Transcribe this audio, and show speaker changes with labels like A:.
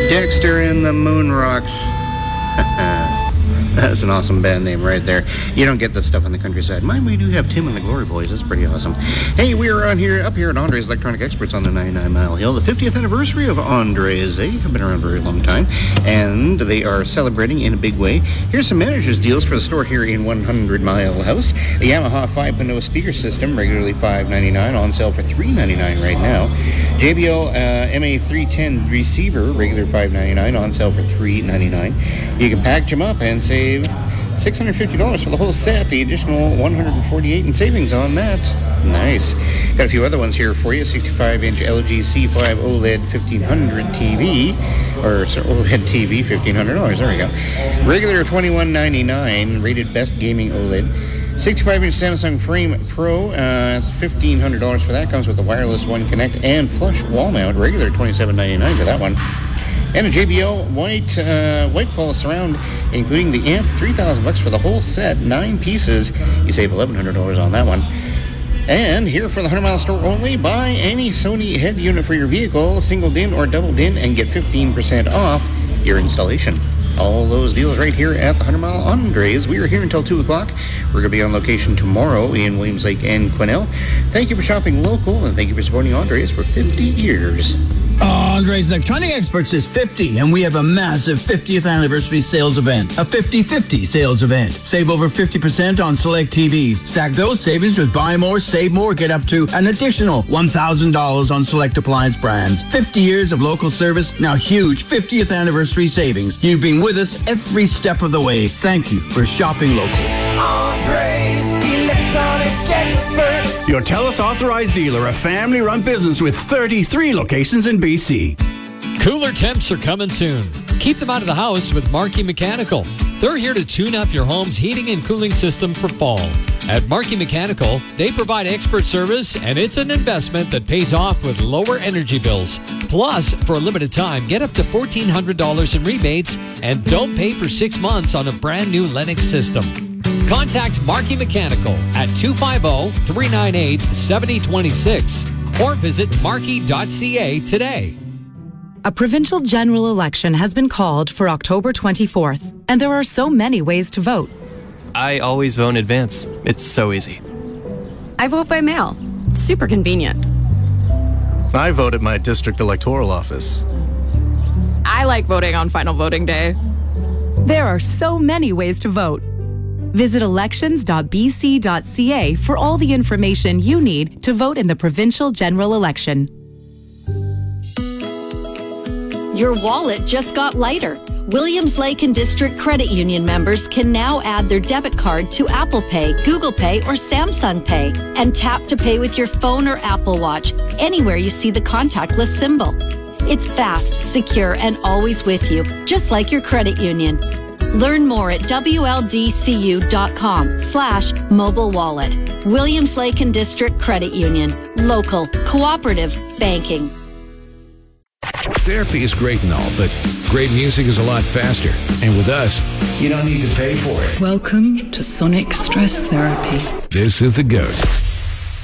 A: Dexter and the Moon Rocks. That's an awesome band name right there. You don't get this stuff on the countryside. Mind, we do have Tim and the Glory Boys. That's pretty awesome. Hey, we are up here at Andre's Electronic Experts on the 99 Mile Hill. The 50th anniversary of Andre's. They have been around for a very long time, and they are celebrating in a big way. Here's some manager's deals for the store here in 100 Mile House. A Yamaha 5.0 speaker system, regularly $5.99, on sale for $3.99 right now. JBL MA310 receiver, regular $5.99, on sale for $3.99. You can package them up and save $650 for the whole set. The additional $148 in savings on that. Nice. Got a few other ones here for you. 65-inch LG C5 OLED 1500 TV, or OLED TV, $1,500. There we go. Regular $21.99. Rated best gaming OLED. 65-inch Samsung Frame Pro, that's $1,500 for that. Comes with the wireless One Connect and flush wall mount. Regular $27.99 for that one. And a JBL white claw surround, including the amp, $3,000 for the whole set, 9 pieces. You save $1,100 on that one. And here for the 100 Mile store only, buy any Sony head unit for your vehicle, single DIN or double DIN, and get 15% off your installation. All those deals right here at the 100 Mile Andres. We are here until 2 o'clock. We're going to be on location tomorrow in Williams Lake and Quesnel. Thank you for shopping local, and thank you for supporting Andres for 50 years.
B: Andres Electronic Experts is 50, and we have a massive 50th anniversary sales event, a 50-50 sales event. Save over 50% on select TVs. Stack those savings with buy more, save more. Get up to an additional $1,000 on select appliance brands. 50 years of local service, now huge 50th anniversary savings. You've been with us every step of the way. Thank you for shopping local.
C: Andres Electronic Experts.
D: Your TELUS authorized dealer, a family-run business with 33 locations in BC.
E: Cooler temps are coming soon. Keep them out of the house with Markey Mechanical. They're here to tune up your home's heating and cooling system for fall. At Markey Mechanical, they provide expert service, and it's an investment that pays off with lower energy bills. Plus, for a limited time, get up to $1,400 in rebates and don't pay for 6 months on a brand new Lennox system. Contact Markey Mechanical at 250-398-7026 or visit markey.ca today.
F: A provincial general election has been called for October 24th, and there are so many ways to vote.
G: I always vote in advance. It's so easy.
H: I vote by mail. Super convenient.
I: I vote at my district electoral office.
H: I like voting on final voting day.
F: There are so many ways to vote. Visit elections.bc.ca for all the information you need to vote in the provincial general election.
J: Your wallet just got lighter. Williams Lake and District Credit Union members can now add their debit card to Apple Pay, Google Pay, or Samsung Pay and tap to pay with your phone or Apple Watch anywhere you see the contactless symbol. It's fast, secure, and always with you, just like your credit union. Learn more at wldcu.com/mobile wallet. Williams Lake and District Credit Union. Local, cooperative banking.
K: Therapy is great and all, but great music is a lot faster. And with us, you don't need to pay for it.
L: Welcome to Sonic Stress Therapy.
K: This is The GOAT.